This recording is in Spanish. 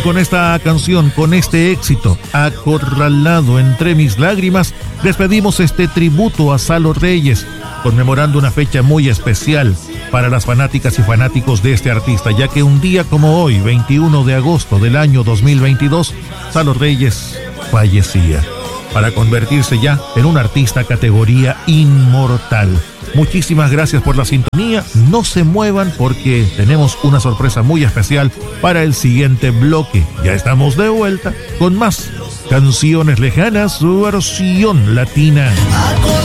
Con esta canción, con este éxito, Acorralado entre mis lágrimas, despedimos este tributo a Salo Reyes, conmemorando una fecha muy especial para las fanáticas y fanáticos de este artista, ya que un día como hoy, 21 de agosto del año 2022, Salo Reyes fallecía, para convertirse ya en un artista categoría inmortal. Muchísimas gracias por la sintonía. No se muevan porque tenemos una sorpresa muy especial para el siguiente bloque. Ya estamos de vuelta con más canciones lejanas, su versión latina.